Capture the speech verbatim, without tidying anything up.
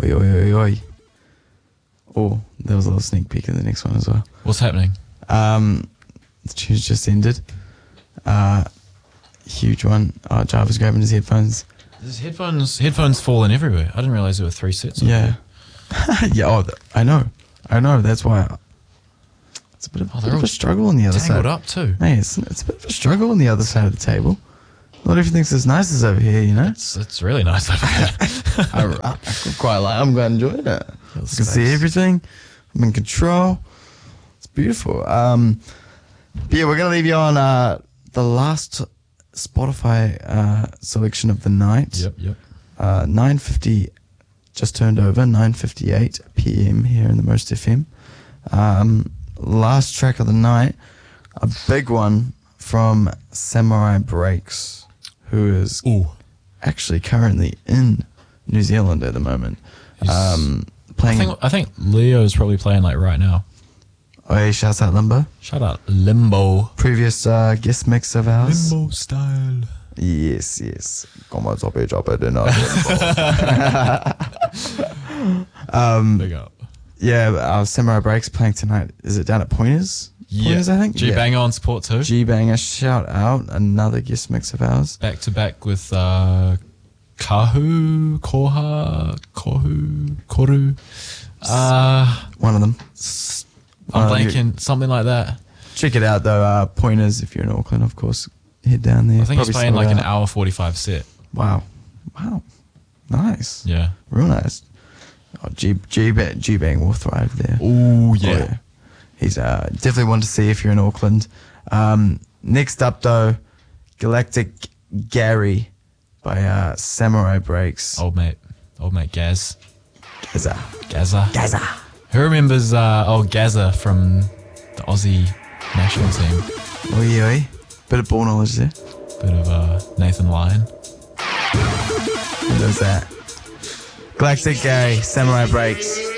Oi, oi, oi, oi. Oh, there was a little sneak peek in the next one as well. What's happening? Um, the tune's just ended. Uh, huge one. Oh, Java's grabbing his headphones. There's headphones headphones falling everywhere. I didn't realise there were three sets. Of Yeah. yeah, oh, th- I know. I know, that's why. I, it's a bit of, Oh, bit they're of all a struggle on the other tangled side. up too. Hey, it's, it's a bit of a struggle on the other side of the table. Not everything's as nice as over here, you know? It's it's really nice over here. I, I, I quite like I'm quite enjoying it. I can space. see everything. I'm in control. It's beautiful. Um, but yeah, we're going to leave you on uh, the last Spotify uh, selection of the night. Yep, yep. Uh, nine fifty just turned over, nine fifty-eight p.m. here in the Most F M. Um, last track of the night, a big one from Samurai Breaks, who is Ooh. actually currently in New Zealand at the moment. Um, I playing. think I think Leo's probably playing like right now. Oh, yeah, shouts out Limbo. Shout out Limbo. Previous uh, guest mix of ours. Limbo style. Yes, yes. Como tope chope de no. um, Big up. yeah, our Samurai Breaks playing tonight. Is it down at Pointers? Pointers, I think. G Yeah. Banger on support too. G Banger, shout out another guest mix of ours. Back to back with uh, Kahu, Koha, Kohu, Koru. Uh, One of them. I'm Uh, you- blanking. Something like that. Check it out though. Uh, Pointers, if you're in Auckland, of course, head down there. I think he's Probably playing sold like an out. hour forty-five set. Wow, wow, nice. Yeah. Real nice. Oh, G G G Bang will thrive there. Ooh, Oh, yeah. He's uh, definitely one to see if you're in Auckland. Um, next up, though, Galactic Gary by uh, Samurai Breaks. Old mate. Old mate Gaz. Gaza. Gaza. Gaza. Who remembers uh, old Gaza from the Aussie national team? Oi, oi. Bit of ball knowledge there. Bit of uh, Nathan Lyon. Who knows that? Galactic Gary, Samurai Breaks.